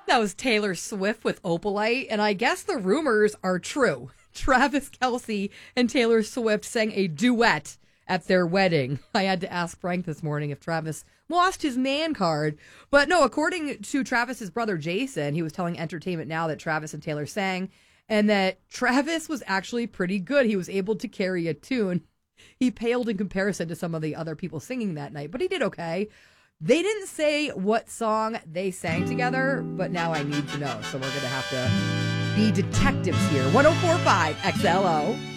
That was Taylor Swift with Opalite, and I guess the rumors are true. Travis Kelce and Taylor Swift sang a duet at their wedding. I had to ask Frank this morning if Travis lost his man card. But no, according to Travis's brother Jason, he was telling Entertainment Now that Travis and Taylor sang, and that Travis was actually pretty good. He was able to carry a tune. He paled in comparison to some of the other people singing that night, but he did okay. They didn't say what song they sang together, but now I need to know. So we're going to have to be detectives here. 104.5 XLO.